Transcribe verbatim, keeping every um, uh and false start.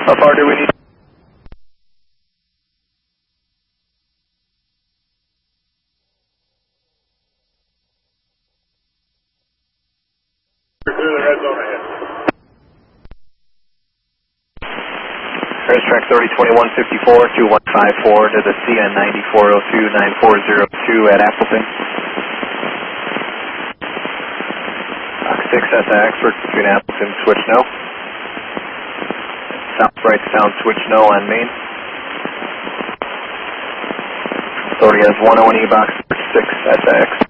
How far do we need? Racetrack thirty twenty-one fifty-four, two one five four to the C N ninety-four oh two, nine four zero two at Appleton. Fox six at the Expert between Appleton, switch no. South right sound, switch no on main. Authority has one oh one E box six at the X.